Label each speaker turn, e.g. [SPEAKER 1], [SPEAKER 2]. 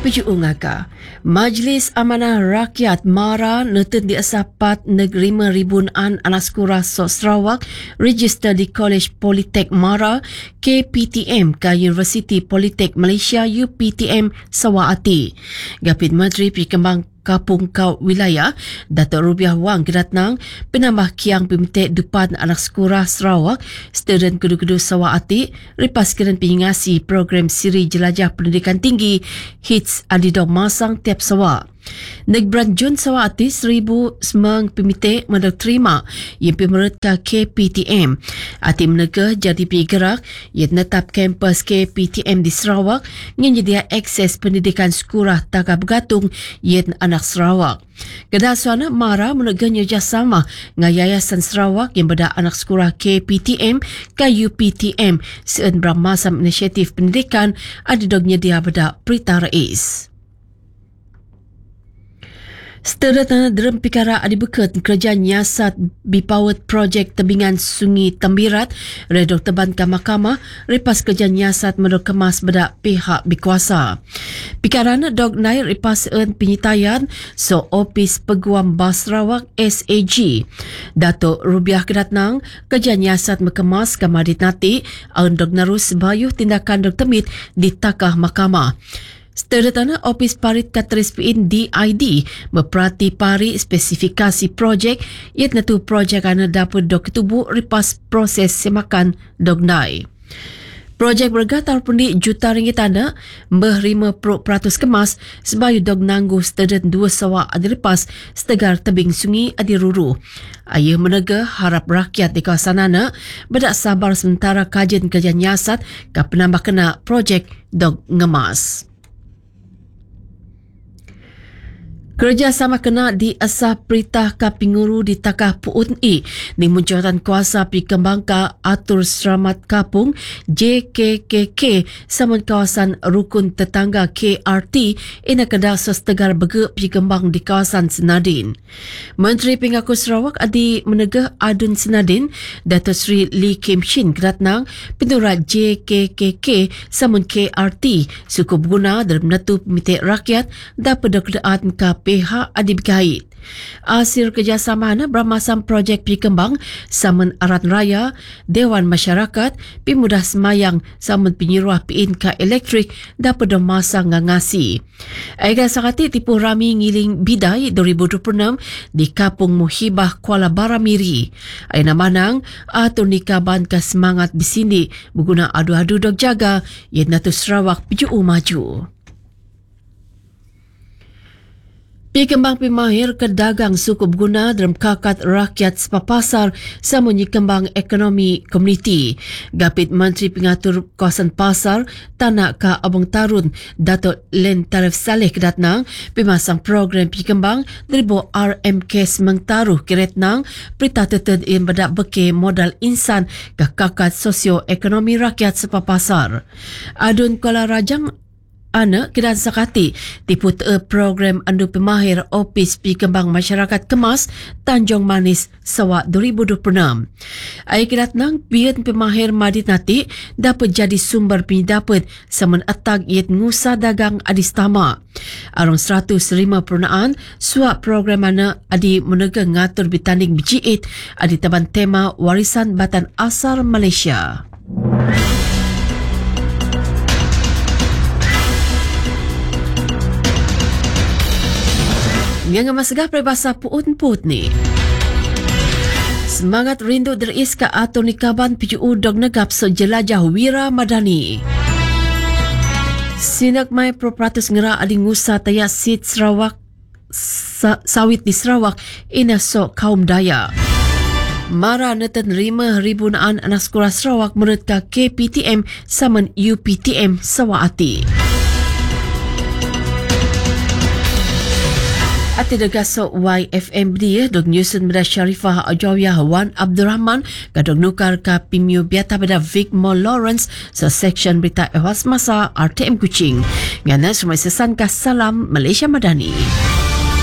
[SPEAKER 1] Pejuungaka, Majlis Amanah Rakyat MARA neten di asapat negeri ribuan anak sekolah Sarawak register di Kolej Politek MARA KPTM ke Universiti Politek Malaysia UPTM Sawati. Gapit Menteri Perkembang Kapung Kau Wilayah Datuk Rubiah Wang Kedatnang penambah kiang pemitik depan anak sekolah Sarawak student kudu-kudu Sawati ripas keren pengingasi program siri jelajah pendidikan tinggi HITS adidok masang tiap Sarawak. Negberan Jun Sawati 1,000 semang pemitik mendak terima yang pemerintah KPTM. Ati menegah jadi bergerak yang netap kampus KPTM di Sarawak menyedia akses pendidikan sekolah takah bergantung yang anak Sarawak. Kedasuana MARA menegah kerjasama dengan Yayasan Sarawak yang berda anak sekolah KPTM ke UPTM seun bermasam inisiatif pendidikan adidok nyedia berda Perintah Rais. Setelah dalam perkara adibuket kerajaan nyiasat Bipawet Projek Tebingan Sungai Tembirat redok teban ke mahkamah ripas kerajaan nyiasat medok kemas bedak pihak berkuasa. Perkara dog naik ripas penyitayan so Opis Peguam Bas Sarawak SAG. Datuk Rubiah Kedatnang kerajaan nyiasat mekemas kemadit nati dog narus bayuh tindakan dog temit di takah mahkamah. Setelah Opis Parit Katrispin DID berperhati pari spesifikasi projek iat natu projek ana dapat dok ketubuh ripas proses semakan dog nai. Projek bergatar pundi juta ringgit anda ber 5% kemas sebayu dog nanggu setelah 2 sawak adiripas setegar tebing sungai adiruru. Ayah menega harap rakyat di kawasan ana bedak sabar sementara kajian kerja nyasat ke penambah kena projek dog ngemas. Kerjasama kena di asah perintah kapinguru di takah PUNI di munculkan kuasa Perkembangka Atur Selamat Kapung JKKK saman kawasan rukun tetangga KRT ina kedah setegar begek Perkembang di kawasan Senadin. Menteri Pengaku Sarawak Adi menegah Adun Senadin Datuk Seri Lee Kim Shin Kedatnang penurat JKKK saman KRT cukup guna dalam menentu pemitik rakyat dapat dekedaan ke pihak adibkait. Hasil kerjasama bermasam projek Perkembang saman Arat Raya, Dewan Masyarakat, Pemudah Semayang saman penyeruah PINK elektrik dapat memasang ngangasi. Aiga sakati tipu rami ngiling bidai 2026 di Kapung Muhibah Kuala Baramiri. Aina manang atur nikaban ke semangat bisindi berguna adu-adu dok jaga yang natu Sarawak piju maju. Perkembang pemahir kedagang sukup guna dalam kakat rakyat sepapasar samunyi kembang ekonomi komuniti. Gapit Menteri Pengatur Kawasan Pasar Tanah Ka Abang Tarun Datuk Len Tarif Saleh Kedatnang pemasang program perkembang daribo RMK Semengtaruh Keretnang perintah teted yang berdak beke modal insan ke kakat sosio-ekonomi rakyat sepapasar. Adun Kuala Rajang ana kiran sakati tipu program andu pemahir Opis Perkembang Masyarakat Kemas Tanjung Manis Sarawak 2026. Ai kiratnang bian pemahir madit nati dapat jadi sumber pendapat saman atag iat ngusa dagang adistama. Arong 105 pernaan suap program ana adi menega ngatur bitanding BG8 adi taban tema warisan batan asal Malaysia. Yang masagah peribahasa puut-puut ni. Semangat rindu deris ke atur nikaban PJU dog negap sejelajah wira madani. Sinak mai propratus ngera adi ngusa taya sit Sarawak sawit di Sarawak ina sok kaum daya. MARA neten 5,000 anak sekolah Sarawak menurut KPTM saman UPTM Sawati. Ati degasok YFM dia dog nyusun beda Syarifah Ajawiyah Wan Abdul Rahman kadog nukar ka Pimio Biata beda Vic Mall Lawrence sa section berita ewas masa RTM Kuching. Ngana semua sesan ka salam Malaysia Madani.